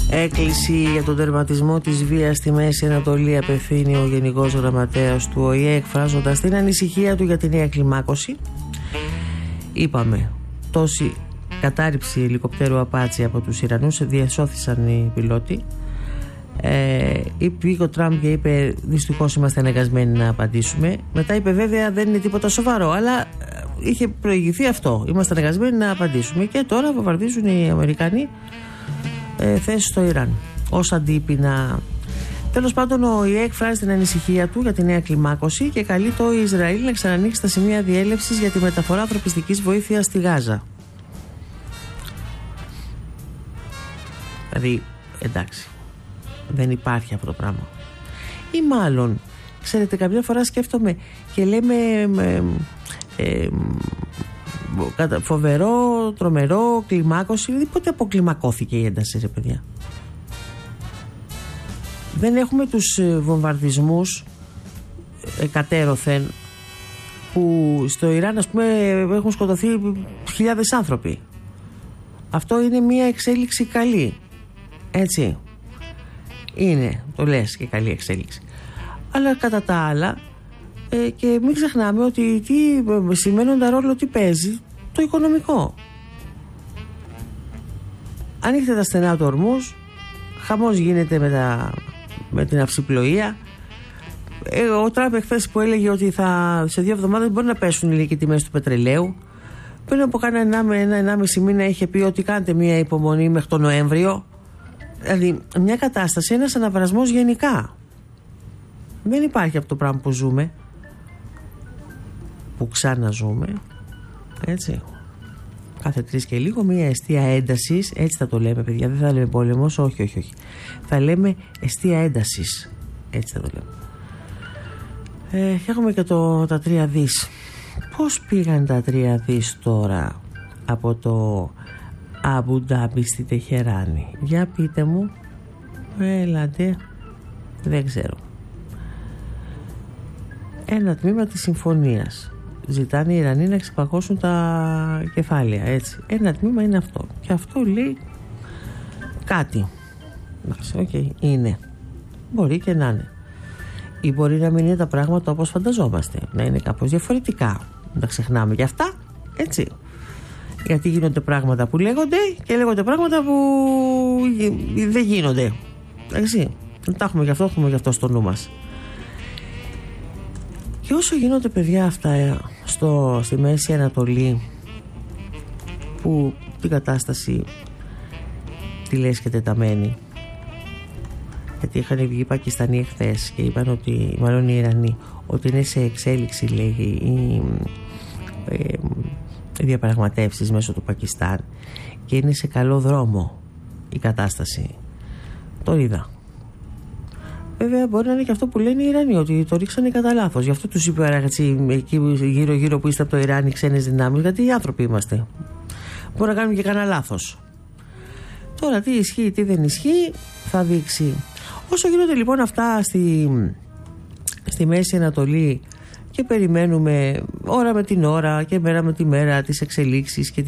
Έκκληση για τον τερματισμό της βίας στη Μέση Ανατολή απευθύνει ο Γενικός Γραμματέας του ΟΗΕ, εκφράζοντας την ανησυχία του για τη νέα κλιμάκωση. Είπαμε, τόση κατάρριψη ελικοπτέρου Απάτσι από τους Ιρανούς, διασώθησαν οι πιλότοι. Είπε ο Τραμπ και είπε δυστυχώς είμαστε αναγκασμένοι να απαντήσουμε. Μετά είπε βέβαια δεν είναι τίποτα σοβαρό, αλλά είχε προηγηθεί αυτό, είμαστε αναγκασμένοι να απαντήσουμε. Και τώρα βομβαρδίζουν οι Αμερικανοί θέσεις στο Ιράν ως αντίπεινα. Τέλος πάντων, ο ΙΕ εκφράζει την ανησυχία του για τη νέα κλιμάκωση και καλεί το Ισραήλ να ξανανοίξει τα σημεία διέλευσης για τη μεταφορά ανθρωπιστικής βοήθειας στη Γάζα. Δηλαδή, εντάξει, δεν υπάρχει αυτό το πράγμα. Ή μάλλον, ξέρετε, καμιά φορά σκέφτομαι και λέμε φοβερό, τρομερό, κλιμάκωση. Δηλαδή πότε αποκλιμακώθηκε η ένταση, ρε παιδιά? Δεν έχουμε τους βομβαρδισμούς κατέρωθεν που στο Ιράν, ας πούμε, έχουν σκοτωθεί χιλιάδες άνθρωποι. Αυτό είναι μια εξέλιξη καλή, έτσι. Είναι, το λες, και καλή εξέλιξη. Αλλά κατά τα άλλα, και μην ξεχνάμε ότι τι σημαίνοντα ρόλο, τι παίζει το οικονομικό. Ανοίχτε τα στενά του Ορμούζ, χαμός γίνεται με την αυσιπλοεία. Ο Τραμπ εχθές που έλεγε ότι σε 2 εβδομάδες μπορεί να πέσουν οι τιμές του πετρελαίου, πριν από κάνα 1,5 μήνα είχε πει ότι κάντε μια υπομονή μέχρι τον Νοέμβριο. Δηλαδή μια κατάσταση, ένας αναβρασμός γενικά. Δεν υπάρχει αυτό το πράγμα που ζούμε, που ξαναζούμε, έτσι. Κάθε 3 και λίγο μια εστία έντασης, έτσι θα το λέμε, παιδιά, δεν θα λέμε πόλεμος, όχι. Θα λέμε εστία έντασης, έτσι θα το λέμε. Έχουμε και τα 3 δις. Πώς πήγαν τα 3 δις τώρα από το Αμπου Ντάμπι στη Τεχεράνη? Για πείτε μου. Έλατε. Δεν ξέρω. Ένα τμήμα της συμφωνίας. Ζητάνε οι Ιρανοί να ξεπαγώσουν τα κεφάλαια, έτσι. Ένα τμήμα είναι αυτό. Και αυτό λέει κάτι. Okay, είναι. Μπορεί και να είναι. Ή μπορεί να μην είναι τα πράγματα όπως φανταζόμαστε. Να είναι κάπως διαφορετικά. Να τα ξεχνάμε για αυτά, έτσι. Γιατί γίνονται πράγματα που λέγονται και λέγονται πράγματα που δεν γίνονται. Εντάξει. Τα έχουμε γι' αυτό στο νου μας. Και όσο γίνονται, παιδιά, αυτά στη Μέση Ανατολή, που την κατάσταση τη λες και τεταμένη, γιατί είχαν βγει οι Πακιστανοί εχθές και είπαν ότι, μάλλον οι Ιρανοί, ότι είναι σε εξέλιξη, λέει, οι διαπραγματεύσεις μέσω του Πακιστάν και είναι σε καλό δρόμο η κατάσταση. Το είδα. Βέβαια μπορεί να είναι και αυτό που λένε οι Ιρανοί, ότι το ρίξανε κατά λάθος. Γι' αυτό τους είπε εκεί γύρω-γύρω που είστε από το Ιράν οι ξένες δυνάμεις, γιατί οι άνθρωποι είμαστε. Μπορεί να κάνουμε και κανένα λάθος. Τώρα τι ισχύει, τι δεν ισχύει, θα δείξει. Όσο γίνονται λοιπόν αυτά στη Μέση Ανατολή και περιμένουμε ώρα με την ώρα και μέρα με τη μέρα τις εξελίξεις και